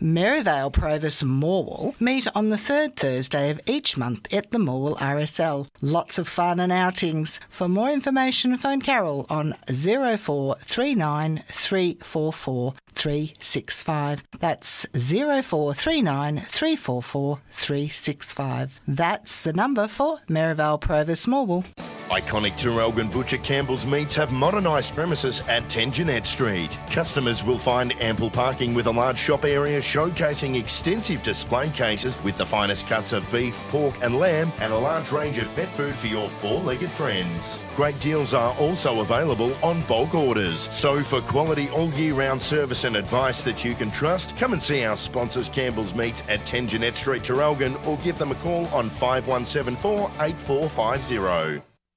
Maryvale Provis Morwell meet on the third Thursday of each month at the Morwell RSL. Lots of fun and outings. For more information, phone Carol on 0439 344 365. That's 0439 344 365. That's the number for Maryvale Provis Morwell. Iconic Traralgon Butcher Campbell's Meats have modernised premises at 10 Jeanette Street. Customers will find ample parking with a large shop area showcasing extensive display cases with the finest cuts of beef, pork and lamb and a large range of pet food for your four-legged friends. Great deals are also available on bulk orders. So for quality all year round service and advice that you can trust, come and see our sponsors Campbell's Meats at 10 Jeanette Street, Traralgon, or give them a call on 5174 8450.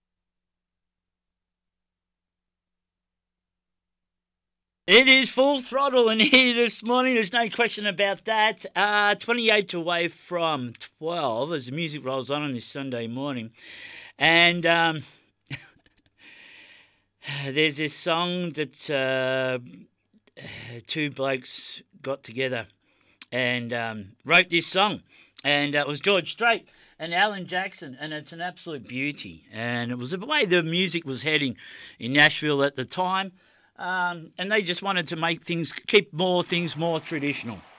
It is full throttle in here this morning. There's no question about that. 28 away from 12 as the music rolls on this Sunday morning. And there's this song that two blokes got together and wrote this song. And it was George Strait and Alan Jackson, and it's an absolute beauty. And it was the way the music was heading in Nashville at the time. And they just wanted to make things, keep more things more traditional.